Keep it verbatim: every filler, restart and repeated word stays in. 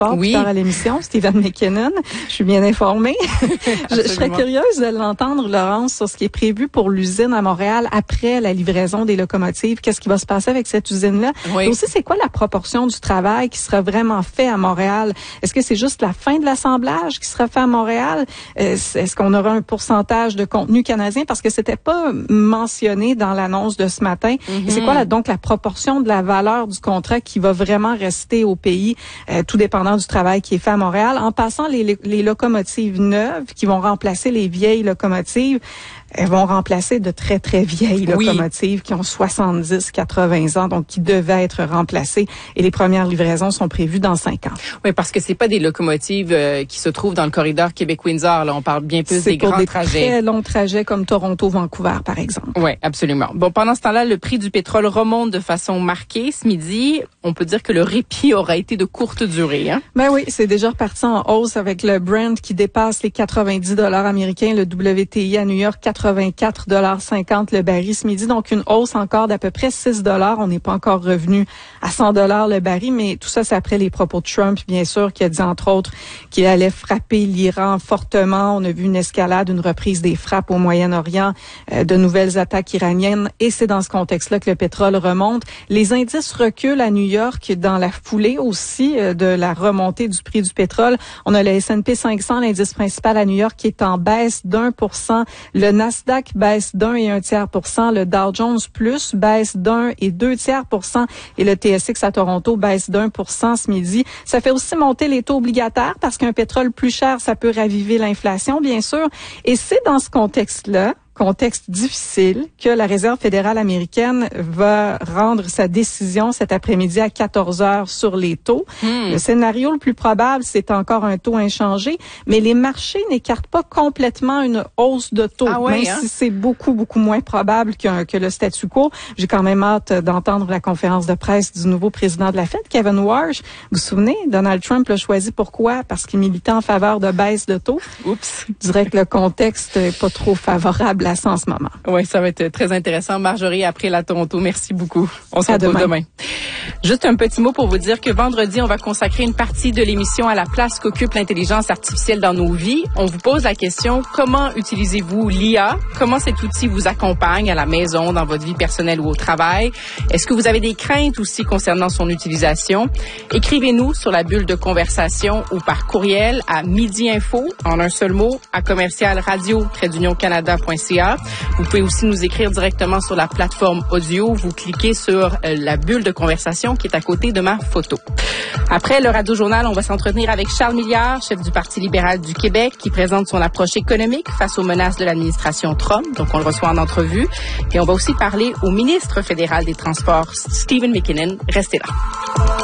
transports oui. plus tard à l'émission, Stephen McKinnon. Je suis bien informée. je, je serais curieuse de l'entendre, Laurence, sur ce qui est prévu pour l'usine à Montréal après la livraison des locomotives. Qu'est-ce qui va se passer avec cette usine-là? Oui. Et aussi, c'est quoi la proportion du travail qui sera vraiment fait à Montréal? Est-ce que c'est juste la fin de l'assemblage qui sera fait à Montréal? Est-ce qu'on aura un pourcentage de contenu canadien? Parce que c'était pas mentionné dans l'annonce de ce matin. Mm-hmm. Et c'est quoi là, donc la proportion de la valeur du contrat qui va vraiment rester au pays, euh, tout dépendant du travail qui est fait à Montréal? En passant, les, les locomotives neuves qui vont remplacer les vieilles locomotives, elles vont remplacer de très, très vieilles oui. locomotives qui ont soixante-dix, quatre-vingts ans, donc qui devaient être remplacées. Et les premières livraisons sont prévues dans cinq ans. Oui, parce que c'est pas des locomotives euh, qui se trouvent dans le corridor Québec-Windsor. Là, on parle bien plus des grands des trajets. C'est pour des très longs trajets comme Toronto-Vancouver, par exemple. Oui, absolument. Bon, pendant ce temps-là, le prix du pétrole remonte de façon marquée. Ce midi, on peut dire que le répit aura été de courte durée. Hein? Ben oui, c'est déjà reparti en hausse avec le Brent qui dépasse les quatre-vingt-dix dollars américains, le W T I à New York, quatre-vingt-quatre dollars cinquante le baril ce midi, donc une hausse encore d'à peu près six dollars. On n'est pas encore revenu à cent dollars le baril, mais tout ça, c'est après les propos de Trump, bien sûr, qui a dit, entre autres, qu'il allait frapper l'Iran fortement. On a vu une escalade, une reprise des frappes au Moyen-Orient, euh, de nouvelles attaques iraniennes, et c'est dans ce contexte-là que le pétrole remonte. Les indices reculent à New York dans la foulée aussi euh, de la remontée du prix du pétrole. On a le S and P cinq cents, l'indice principal à New York, qui est en baisse d'un pour cent. Le Nasdaq baisse d'un et un tiers pour cent. Le Dow Jones Plus baisse d'un et deux tiers pour cent. Et le T S X à Toronto baisse d'un pour cent ce midi. Ça fait aussi monter les taux obligataires parce qu'un pétrole plus cher, ça peut raviver l'inflation, bien sûr. Et c'est dans ce contexte-là, contexte difficile, que la Réserve fédérale américaine va rendre sa décision cet après-midi à quatorze heures sur les taux. Hmm. Le scénario le plus probable, c'est encore un taux inchangé, mais les marchés n'écartent pas complètement une hausse de taux, ah ouais, même hein? si c'est beaucoup, beaucoup moins probable que, que le statu quo. J'ai quand même hâte d'entendre la conférence de presse du nouveau président de la Fed, Kevin Warsh. Vous vous souvenez, Donald Trump l'a choisi pourquoi? Parce qu'il militait en faveur de baisse de taux. Oups. Je dirais que le contexte n'est pas trop favorable à ça en ce moment. Oui, ça va être très intéressant. Marjorie, après la Toronto, merci beaucoup. On se retrouve demain. demain. Juste un petit mot pour vous dire que vendredi, on va consacrer une partie de l'émission à la place qu'occupe l'intelligence artificielle dans nos vies. On vous pose la question, comment utilisez-vous l'I A? Comment cet outil vous accompagne à la maison, dans votre vie personnelle ou au travail? Est-ce que vous avez des craintes aussi concernant son utilisation? Écrivez-nous sur la bulle de conversation ou par courriel à midi info, en un seul mot, à commercial radio trait d'union canada point c a. Vous pouvez aussi nous écrire directement sur la plateforme audio. Vous cliquez sur euh, la bulle de conversation qui est à côté de ma photo. Après le Radio-Journal, on va s'entretenir avec Charles Milliard, chef du Parti libéral du Québec, qui présente son approche économique face aux menaces de l'administration Trump. Donc, on le reçoit en entrevue. Et on va aussi parler au ministre fédéral des Transports, Stephen McKinnon. Restez là.